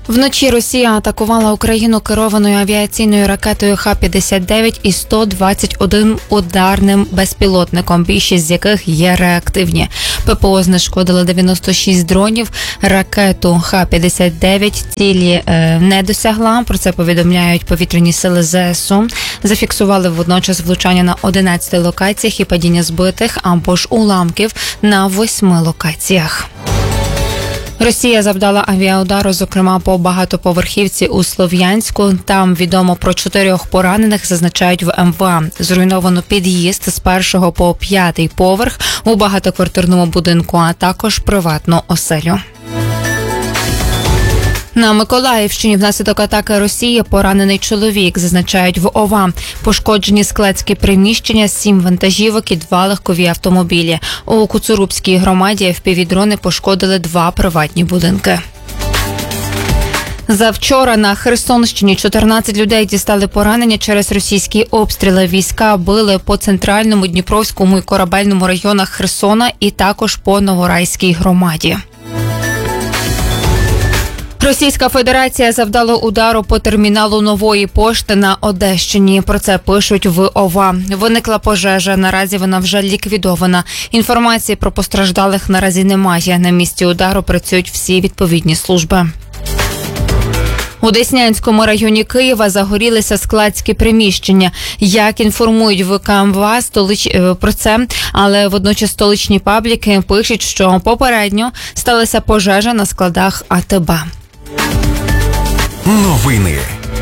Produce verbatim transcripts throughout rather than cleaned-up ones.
Вночі Росія атакувала Україну керованою авіаційною ракетою Х п'ятдесят дев'ять і сто двадцять один ударним безпілотником, більшість з яких є реактивні. ППО знешкодило дев'яносто шість дронів. Ракету Х п'ятдесят дев'ять цілі е, не досягла. Про це повідомляють повітряні сили ЗСУ. Зафіксували водночас влучання на одинадцяти локаціях і падіння збитих або ж уламків на восьми локаціях. Росія завдала авіаудару, зокрема, по багатоповерхівці у Слов'янську. Там відомо про чотирьох поранених, зазначають в ем ве а. Зруйновано під'їзд з першого по п'ятий поверх у багатоквартирному будинку, а також приватну оселю. На Миколаївщині внаслідок атаки Росії поранений чоловік, зазначають в ОВА. Пошкоджені складські приміщення, сім вантажівок і два легкові автомобілі. У Куцурубській громаді еф пі ві-дрони пошкодили два приватні будинки. Завчора на Херсонщині чотирнадцять людей дістали поранення через російські обстріли. Війська били по центральному, Дніпровському і Корабельному районах Херсона і також по Новорайській громаді. Російська Федерація завдала удару по терміналу Нової пошти на Одещині. Про це пишуть в ОВА. Виникла пожежа, наразі вона вже ліквідована. Інформації про постраждалих наразі немає. На місці удару працюють всі відповідні служби. У Деснянському районі Києва загорілися складські приміщення. Як інформують в ка ем ве а столич... про це, але водночас столичні пабліки пишуть, що попередньо сталася пожежа на складах а те бе. Новини.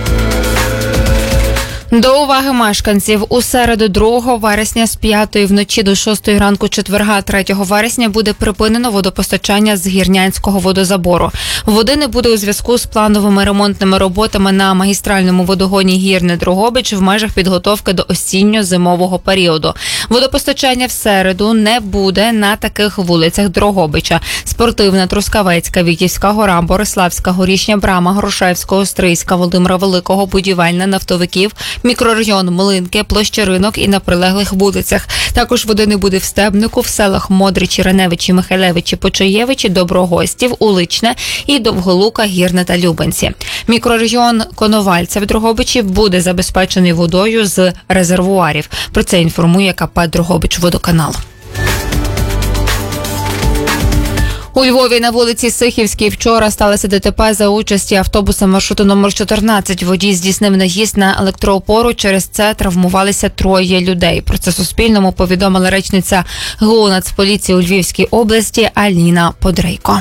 До уваги мешканців. У середу другого вересня з п'ятої вночі до шостої ранку четверга третього вересня буде припинено водопостачання з Гірнянського водозабору. Води не буде у зв'язку з плановими ремонтними роботами на магістральному водогоні Гірне-Дрогобич в межах підготовки до осінньо-зимового періоду. Водопостачання в середу не буде на таких вулицях Дрогобича: Спортивна, Трускавецька, Вітівська гора, Бориславська, Горішня Брама, Грушевська, Острийська, Володимира Великого, Будівельна, Нафтовиків, мікрорайон Млинки, площа Ринок і на прилеглих вулицях. Також води не буде в Стебнику, в селах Модричі, Реневичі, Михайлевичі, Почаєвичі, Доброгостів, Уличне і Довголука, Гірне та Любенці. Мікрорайон Коновальця в Дрогобичі буде забезпечений водою з резервуарів. Про це інформує ка пе «Дрогобичводоканал». У Львові на вулиці Сихівській вчора сталося де те пе за участі автобуса маршруту номер чотирнадцять. Водій здійснив наїзд на електроопору, через це травмувалися троє людей. Про це Суспільному повідомила речниця ге о у Нацполіції у Львівській області Аліна Подрейко.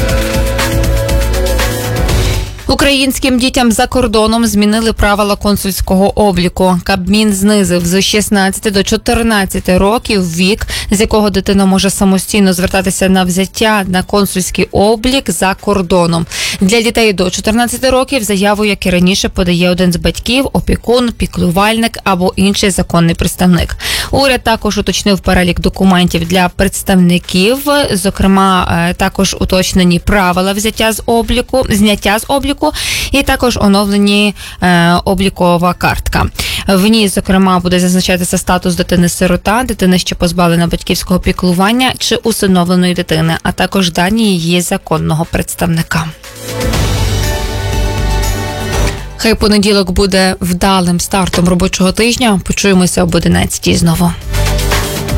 Українським дітям за кордоном змінили правила консульського обліку. Кабмін знизив з шістнадцяти до чотирнадцяти років вік, з якого дитина може самостійно звертатися на взяття на консульський облік за кордоном. Для дітей до чотирнадцяти років заяву, як і раніше, подає один з батьків, опікун, піклувальник або інший законний представник. Уряд також уточнив перелік документів для представників, зокрема, також уточнені правила взяття з обліку, зняття з обліку, і також оновлені е, облікова картка. В ній, зокрема, буде зазначатися статус дитини-сирота, дитини, що позбавлена батьківського піклування, чи усиновленої дитини, а також дані її законного представника. Хай понеділок буде вдалим стартом робочого тижня. Почуємося об одинадцятій знову.